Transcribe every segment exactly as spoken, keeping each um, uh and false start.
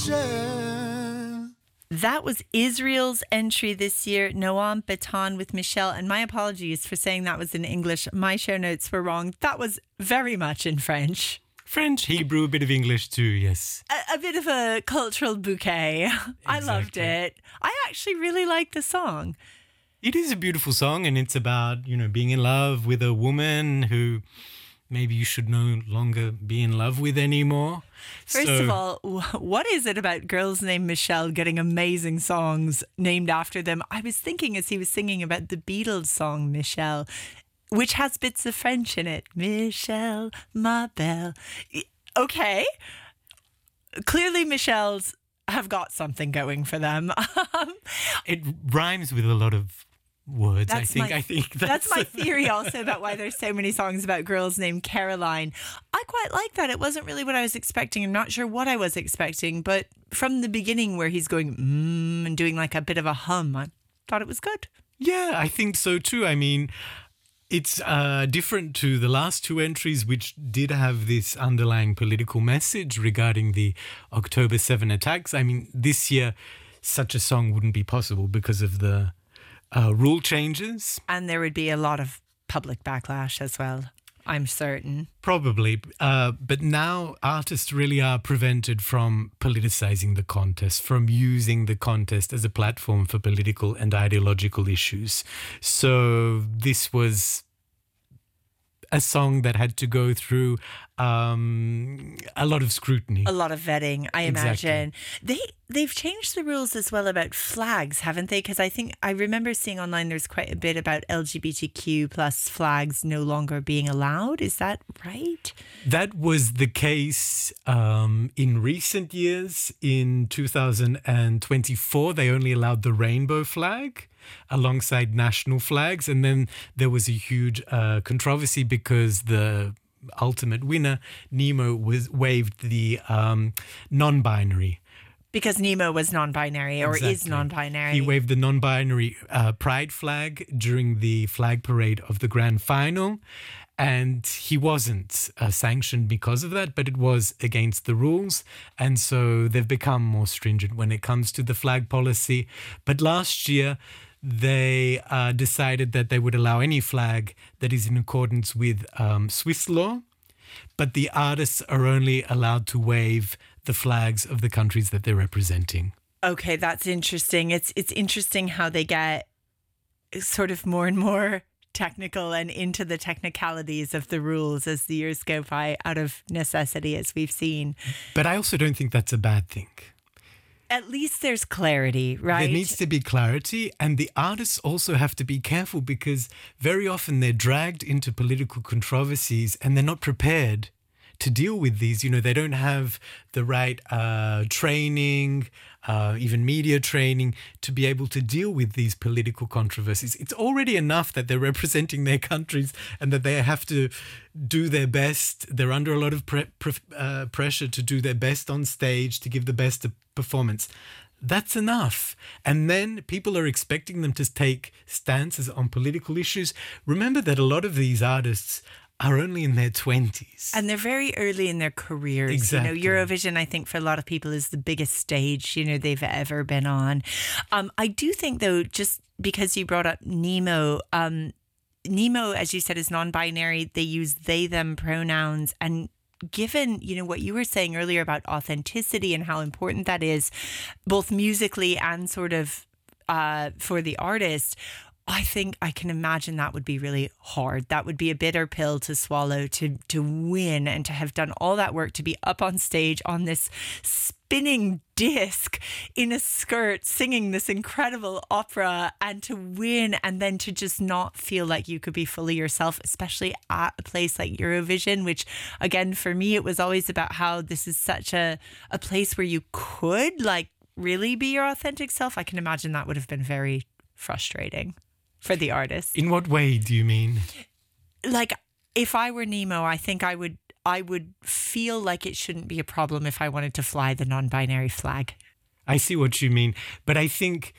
That was Israel's entry this year, Noam Beton with Michelle. And my apologies for saying that was in English. My show notes were wrong. That was very much in French. French, Hebrew, a bit of English too, yes. A, a bit of a cultural bouquet. Exactly. I loved it. I actually really liked the song. It is a beautiful song, and it's about, you know, being in love with a woman who maybe you should no longer be in love with anymore. First so, of all, what is it about girls named Michelle getting amazing songs named after them? I was thinking as he was singing about the Beatles song, Michelle, which has bits of French in it. Michelle, ma belle. Okay. Clearly Michelle's have got something going for them. It rhymes with a lot of words, that's I think. My, I think that's, that's my theory also about why there's so many songs about girls named Caroline. I quite like that. It wasn't really what I was expecting. I'm not sure what I was expecting, but from the beginning where he's going mmm and doing like a bit of a hum, I thought it was good. Yeah, I think so too. I mean, it's uh, different to the last two entries, which did have this underlying political message regarding the October seventh attacks. I mean, this year, such a song wouldn't be possible because of the uh, rule changes. And there would be a lot of public backlash as well, I'm certain. Probably. Uh, but now artists really are prevented from politicizing the contest, from using the contest as a platform for political and ideological issues. So this was a song that had to go through um, a lot of scrutiny. A lot of vetting, I exactly. imagine. They, they've changed the rules as well about flags, haven't they? Because I think I remember seeing online there's quite a bit about L G B T Q plus flags no longer being allowed. Is that right? That was the case um, in recent years. In two thousand twenty-four, they only allowed the rainbow flag alongside national flags. And then there was a huge uh, controversy because the ultimate winner, Nemo, was waived the um, non-binary. Because Nemo was non-binary or exactly. is non-binary. He waved the non-binary uh, pride flag during the flag parade of the grand final. And he wasn't uh, sanctioned because of that, but it was against the rules. And so they've become more stringent when it comes to the flag policy. But last year, they uh, decided that they would allow any flag that is in accordance with um, Swiss law. But the artists are only allowed to wave the flags of the countries that they're representing. Okay, that's interesting. It's it's interesting how they get sort of more and more technical and into the technicalities of the rules as the years go by, out of necessity, as we've seen. But I also don't think that's a bad thing. At least there's clarity, right? There needs to be clarity, and the artists also have to be careful because very often they're dragged into political controversies and they're not prepared to deal with these. You know, they don't have the right uh, training, uh, even media training, to be able to deal with these political controversies. It's already enough that they're representing their countries and that they have to do their best. They're under a lot of pre- pre- uh, pressure to do their best on stage, to give the best performance. That's enough. And then people are expecting them to take stances on political issues. Remember that a lot of these artists are only in their twenties. And they're very early in their careers. Exactly. You know, Eurovision, I think, for a lot of people is the biggest stage, you know, they've ever been on. Um, I do think, though, just because you brought up Nemo, um, Nemo, as you said, is non-binary. They use they, them pronouns. And given, you know, what you were saying earlier about authenticity and how important that is, both musically and sort of uh, for the artist, I think I can imagine that would be really hard. That would be a bitter pill to swallow, to to win and to have done all that work to be up on stage on this spinning disc in a skirt singing this incredible opera and to win and then to just not feel like you could be fully yourself, especially at a place like Eurovision, which again, for me, it was always about how this is such a, a place where you could like really be your authentic self. I can imagine that would have been very frustrating for the artist. In what way do you mean? Like, if I were Nemo, I think I would I would feel like it shouldn't be a problem if I wanted to fly the non-binary flag. I see what you mean. But I think,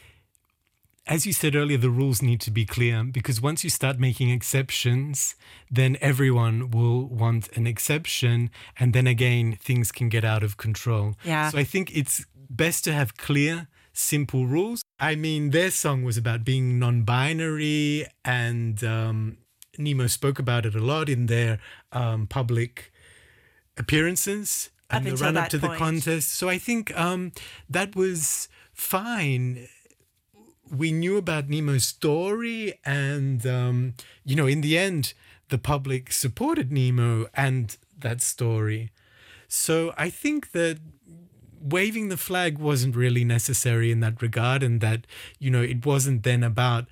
as you said earlier, the rules need to be clear, because once you start making exceptions, then everyone will want an exception. And then again, things can get out of control. Yeah. So I think it's best to have clear, simple rules. I mean, their song was about being non-binary, and um, Nemo spoke about it a lot in their um, public appearances and the run up to the contest. So I think um, that was fine. We knew about Nemo's story, and um, you know, in the end, the public supported Nemo and that story. So I think that waving the flag wasn't really necessary in that regard, and that, you know, it wasn't then about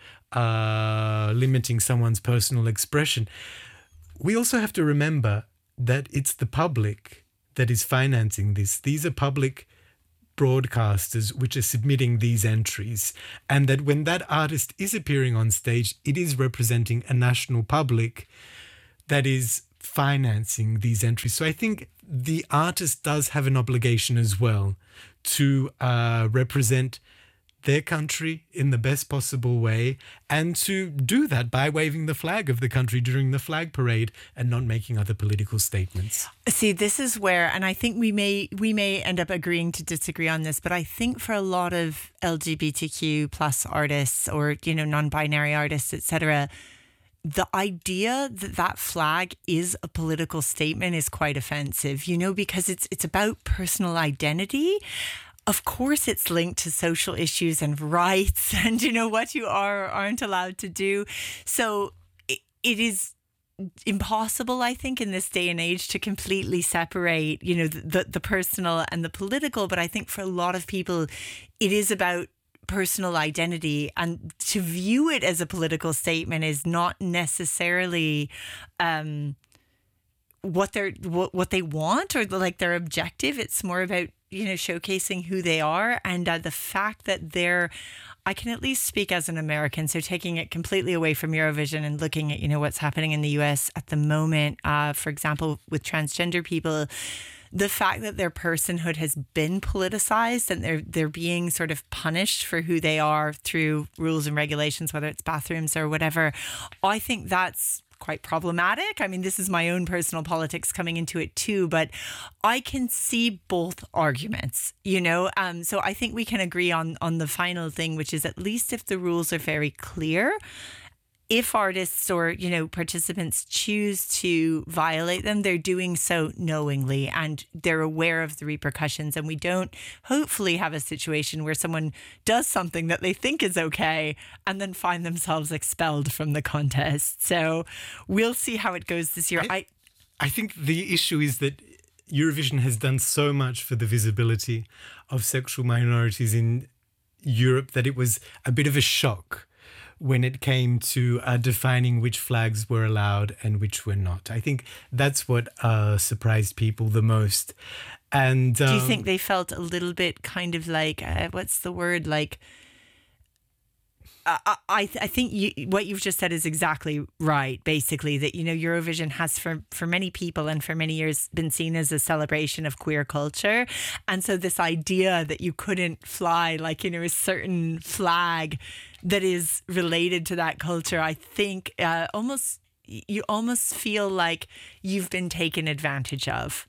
uh, limiting someone's personal expression. We also have to remember that it's the public that is financing this. These are public broadcasters which are submitting these entries, and that when that artist is appearing on stage, it is representing a national public that is financing these entries. So I think the artist does have an obligation as well to uh, represent their country in the best possible way, and to do that by waving the flag of the country during the flag parade and not making other political statements. See, this is where, and I think we may we may end up agreeing to disagree on this, but I think for a lot of L G B T Q plus artists, or, you know, non-binary artists, et cetera, the idea that that flag is a political statement is quite offensive, you know, because it's it's about personal identity. Of course, it's linked to social issues and rights and, you know, what you are or aren't allowed to do. So it, it is impossible, I think, in this day and age to completely separate, you know, the, the personal and the political. But I think for a lot of people, it is about personal identity, and to view it as a political statement is not necessarily um, what they're what, what they want, or like their objective. It's more about, you know, showcasing who they are, and uh, the fact that they're, I can at least speak as an American, so taking it completely away from Eurovision and looking at, you know, what's happening in the U S at the moment, uh, for example, with transgender people, the fact that their personhood has been politicized and they're they're being sort of punished for who they are through rules and regulations, whether it's bathrooms or whatever, I think that's quite problematic. I mean, this is my own personal politics coming into it too, but I can see both arguments, you know. Um, so I think we can agree on on the final thing, which is, at least if the rules are very clear, if artists or, you know, participants choose to violate them, they're doing so knowingly and they're aware of the repercussions. And we don't hopefully have a situation where someone does something that they think is okay and then find themselves expelled from the contest. So we'll see how it goes this year. I, I, I think the issue is that Eurovision has done so much for the visibility of sexual minorities in Europe that it was a bit of a shock when it came to uh, defining which flags were allowed and which were not. I think that's what uh, surprised people the most. And um, do you think they felt a little bit kind of like, uh, what's the word, like, I, I, I think you, what you've just said is exactly right, basically, that, you know, Eurovision has for, for many people and for many years been seen as a celebration of queer culture. And so this idea that you couldn't fly, like, you know, a certain flag that is related to that culture, I think uh, almost you almost feel like you've been taken advantage of.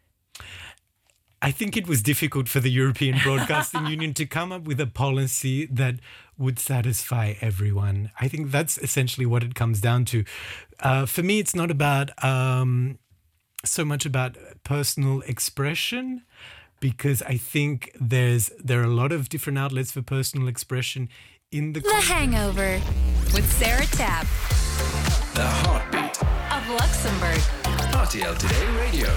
I think it was difficult for the European Broadcasting Union to come up with a policy that would satisfy everyone. I think that's essentially what it comes down to. Uh, for me, it's not about um, so much about personal expression, because I think there's there are a lot of different outlets for personal expression in the... The Hangover with Sarah Tapp. The heartbeat of Luxembourg. R T L Today Radio.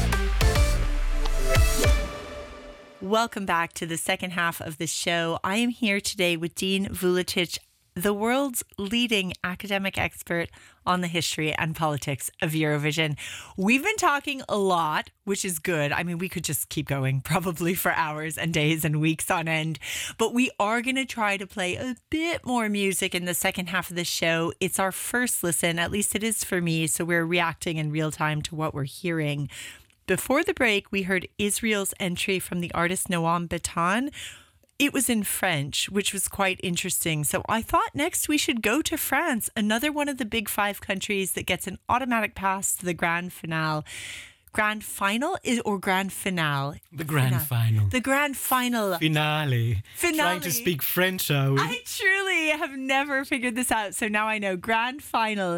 Welcome back to the second half of the show. I am here today with Dean Vuletic, the world's leading academic expert on the history and politics of Eurovision. We've been talking a lot, which is good. I mean, we could just keep going probably for hours and days and weeks on end, but we are going to try to play a bit more music in the second half of the show. It's our first listen, at least it is for me, so we're reacting in real time to what we're hearing. Before the break, we heard Israel's entry from the artist Noam Betan. It was in French, which was quite interesting. So I thought next we should go to France, another one of the big five countries that gets an automatic pass to the grand finale. grand final is, or grand finale? The grand Finale. final. The grand final. Finale. Finale. Trying to speak French, are we? I truly have never figured this out. So now I know. Grand final.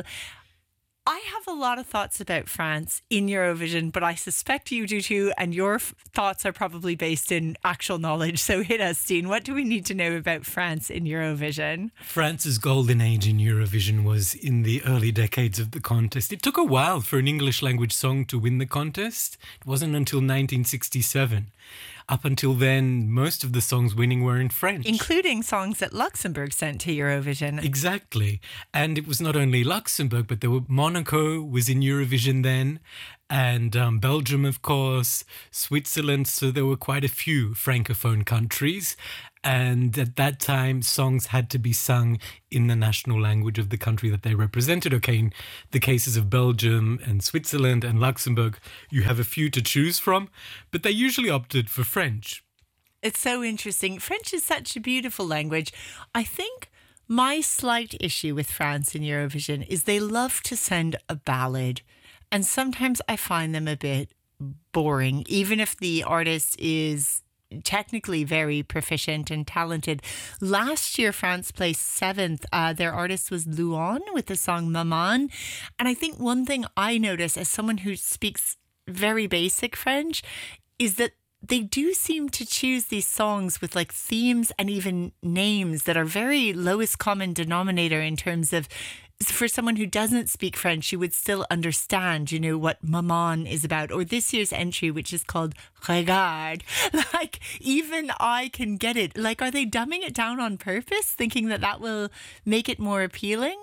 I have a lot of thoughts about France in Eurovision, but I suspect you do too. And your f- thoughts are probably based in actual knowledge. So hit us, Dean. What do we need to know about France in Eurovision? France's golden age in Eurovision was in the early decades of the contest. It took a while for an English language song to win the contest. It wasn't until nineteen sixty-seven. Up until then, most of the songs winning were in French. Including songs that Luxembourg sent to Eurovision. Exactly. And it was not only Luxembourg, but there were Monaco was in Eurovision then, and um, Belgium, of course, Switzerland. So there were quite a few Francophone countries. And at that time, songs had to be sung in the national language of the country that they represented. Okay, in the cases of Belgium and Switzerland and Luxembourg, you have a few to choose from, but they usually opted for French. It's so interesting. French is such a beautiful language. I think my slight issue with France in Eurovision is they love to send a ballad. And sometimes I find them a bit boring, even if the artist is technically very proficient and talented. Last year, France placed seventh. Uh, their artist was Luan with the song Maman. And I think one thing I notice as someone who speaks very basic French is that they do seem to choose these songs with like themes and even names that are very lowest common denominator in terms of, for someone who doesn't speak French, you would still understand, you know, what Maman is about. Or this year's entry, which is called Regarde. Like, even I can get it. Like, are they dumbing it down on purpose, thinking that that will make it more appealing?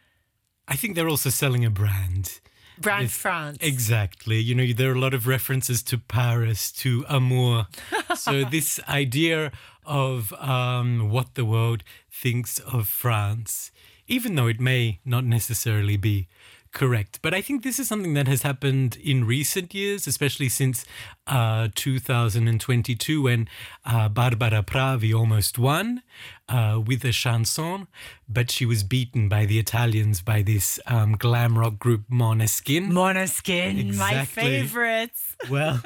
I think they're also selling a brand. Brand With- France. Exactly. You know, there are a lot of references to Paris, to Amour. So this idea of um, what the world thinks of France, even though it may not necessarily be correct. But I think this is something that has happened in recent years, especially since uh, two thousand twenty-two, when uh, Barbara Pravi almost won uh, with a chanson, but she was beaten by the Italians, by this um, glam rock group Måneskin. Måneskin, my Exactly. favorites. Well,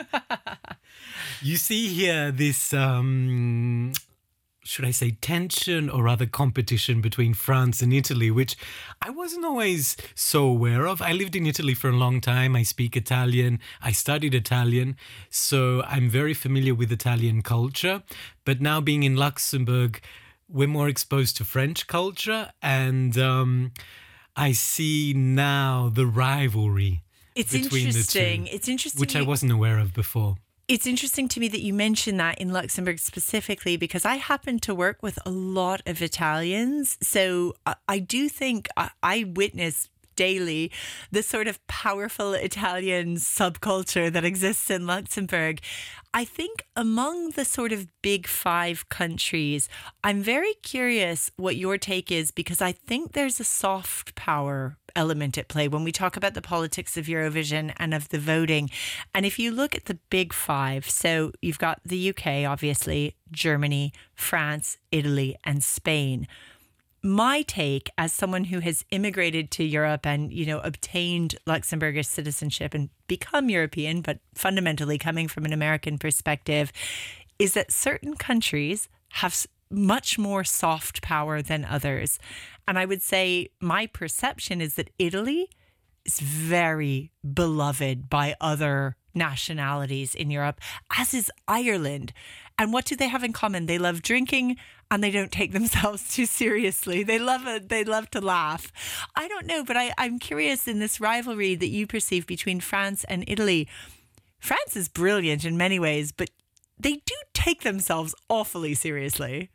you see here this, um, should I say, tension or rather competition between France and Italy, which I wasn't always so aware of. I lived in Italy for a long time. I speak Italian. I studied Italian. So I'm very familiar with Italian culture. But now being in Luxembourg, we're more exposed to French culture. And um, I see now the rivalry It's between interesting. the two, It's interesting. which I you- wasn't aware of before. It's interesting to me that you mentioned that in Luxembourg specifically, because I happen to work with a lot of Italians. So I, I do think I, I witness daily the sort of powerful Italian subculture that exists in Luxembourg. I think among the sort of big five countries, I'm very curious what your take is, because I think there's a soft power element at play when we talk about the politics of Eurovision and of the voting. And if you look at the big five, so you've got the U K, obviously, Germany, France, Italy, and Spain. My take as someone who has immigrated to Europe and, you know, obtained Luxembourgish citizenship and become European, but fundamentally coming from an American perspective, is that certain countries have s- much more soft power than others. And I would say my perception is that Italy is very beloved by other nationalities in Europe, as is Ireland. And what do they have in common? They love drinking and they don't take themselves too seriously. They love it. They love to laugh. I don't know, but I, I'm curious in this rivalry that you perceive between France and Italy. France is brilliant in many ways, but they do take themselves awfully seriously.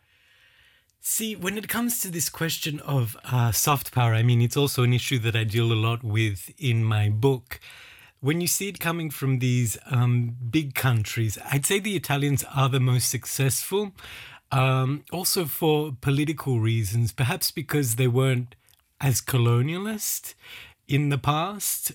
See, when it comes to this question of uh, soft power, I mean, it's also an issue that I deal a lot with in my book. When you see it coming from these um, big countries, I'd say the Italians are the most successful, um, also for political reasons, perhaps because they weren't as colonialist in the past.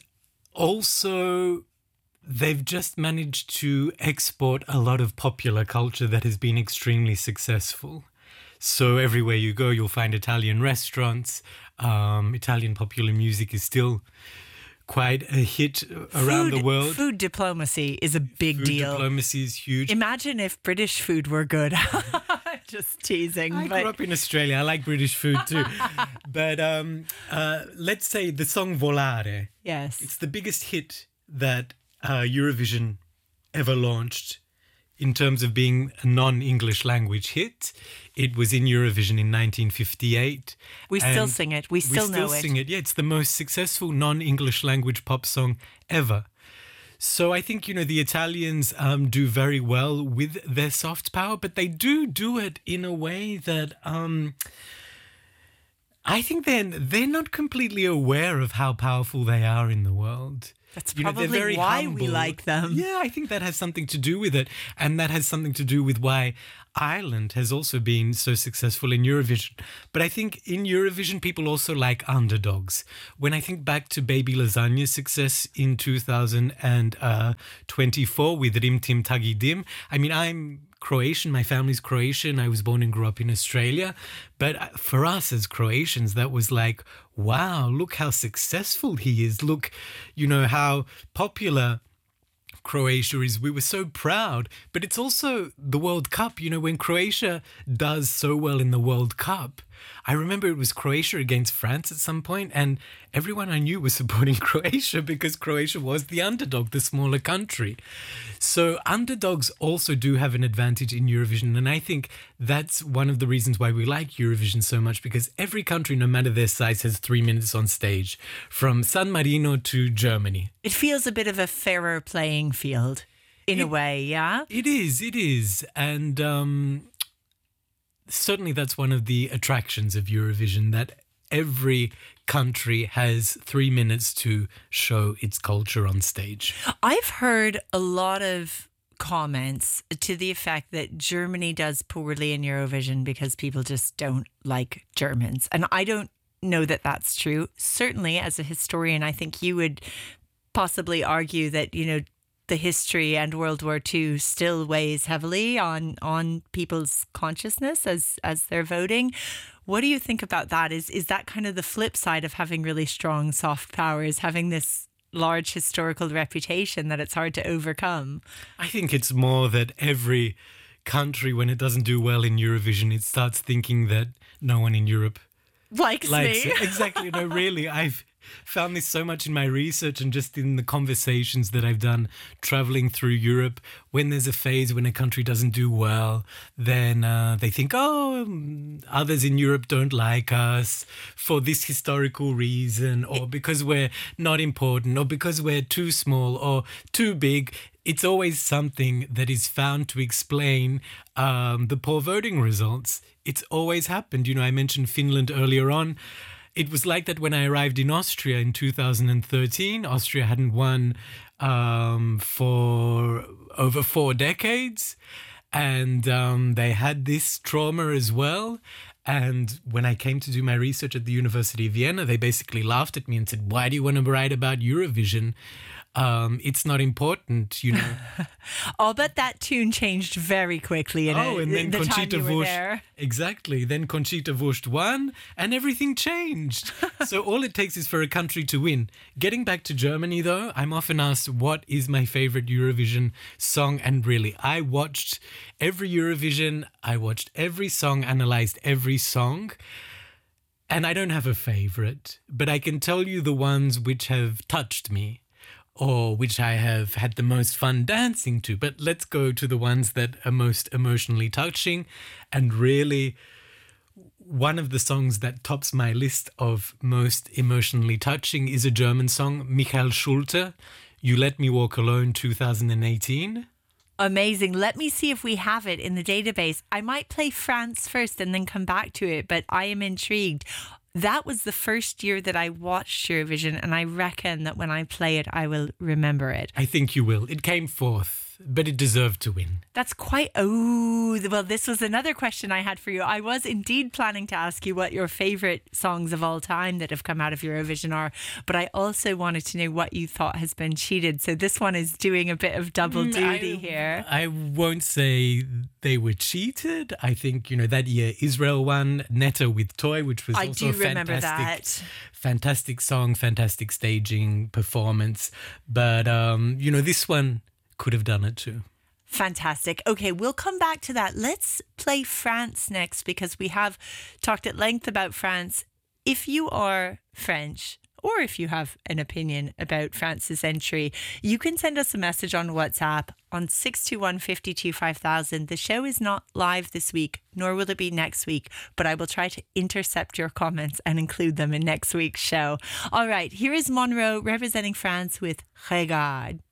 Also, they've just managed to export a lot of popular culture that has been extremely successful. So everywhere you go, you'll find Italian restaurants. Um, Italian popular music is still quite a hit around food, the world. Food diplomacy is a big Food deal. diplomacy is huge. Imagine if British food were good. Just teasing. I but grew up in Australia. I like British food too. But um, uh, let's say the song Volare. yes. It's the biggest hit that uh, Eurovision ever launched in terms of being a non-English language hit. It was in Eurovision in nineteen fifty-eight. We still and sing it. We still we know still it. sing it. Yeah, it's the most successful non-English language pop song ever. So I think, you know, the Italians um, do very well with their soft power, but they do do it in a way that um, I think they're, they're not completely aware of how powerful they are in the world. That's You know, they're probably very why we humble. like them. Yeah, I think that has something to do with it. And that has something to do with why Ireland has also been so successful in Eurovision. But I think in Eurovision, people also like underdogs. When I think back to Baby Lasagna's success in two thousand twenty-four with Rim Tim Tagi Dim, I mean, I'm Croatian. My family's Croatian. I was born and grew up in Australia. But for us as Croatians, that was like, wow, look how successful he is. Look, you know, how popular Croatia is. We were so proud. But it's also the World Cup. You know, when Croatia does so well in the World Cup, I remember it was Croatia against France at some point, and everyone I knew was supporting Croatia because Croatia was the underdog, the smaller country. So underdogs also do have an advantage in Eurovision, and I think that's one of the reasons why we like Eurovision so much, because every country, no matter their size, has three minutes on stage, from San Marino to Germany. It feels a bit of a fairer playing field in a It- way, yeah? It is, it is. And um, certainly that's one of the attractions of Eurovision, that every country has three minutes to show its culture on stage. I've heard a lot of comments to the effect that Germany does poorly in Eurovision because people just don't like Germans. And I don't know that that's true. Certainly, as a historian, I think you would possibly argue that, you know, the history and World War Two still weighs heavily on on people's consciousness as as they're voting. What do you think about that? Is is that kind of the flip side of having really strong soft powers, having this large historical reputation that it's hard to overcome? I think it's more that every country, when it doesn't do well in Eurovision, it starts thinking that no one in Europe Likes, likes me. it. Exactly. No, really, I've found this so much in my research and just in the conversations that I've done traveling through Europe. When there's a phase when a country doesn't do well, then uh, they think, oh, mm, others in Europe don't like us for this historical reason, or because we're not important, or because we're too small or too big. It's always something that is found to explain um, the poor voting results. It's always happened. You know, I mentioned Finland earlier on. It was like that when I arrived in Austria in two thousand thirteen. Austria hadn't won um, for over four decades. And um, they had this trauma as well. And when I came to do my research at the University of Vienna, they basically laughed at me and said, why do you want to write about Eurovision? Um, it's not important, you know. I'll bet that tune changed very quickly in Oh, a, and then the Conchita time you were Wurst. there. Exactly. Then Conchita Wurst won and everything changed. So all it takes is for a country to win. Getting back to Germany, though, I'm often asked what is my favorite Eurovision song. And really, I watched every Eurovision. I watched every song, analyzed every song. And I don't have a favorite, but I can tell you the ones which have touched me, or which I have had the most fun dancing to. But let's go to the ones that are most emotionally touching. And really, one of the songs that tops my list of most emotionally touching is a German song, Michael Schulte, You Let Me Walk Alone, two thousand eighteen. Amazing. Let me see if we have it in the database. I might play France first and then come back to it, but I am intrigued. That was the first year that I watched Eurovision, and I reckon that when I play it, I will remember it. I think you will. It came fourth but it deserved to win. That's quite, oh, well, this was another question I had for you. I was indeed planning to ask you what your favourite songs of all time that have come out of Eurovision are, but I also wanted to know what you thought has been cheated. So this one is doing a bit of double duty I, here. I won't say they were cheated. I think, you know, that year Israel won, Netta with Toy, which was I also do a remember fantastic, that. fantastic song, fantastic staging, performance. But, um, you know, this one could have done it too. Fantastic. Okay, we'll come back to that. Let's play France next because we have talked at length about France. If you are French, or if you have an opinion about France's entry, you can send us a message on WhatsApp on six two one, five two, five thousand. The show is not live this week, nor will it be next week, but I will try to intercept your comments and include them in next week's show. All right, here is Monroe representing France with Regarde.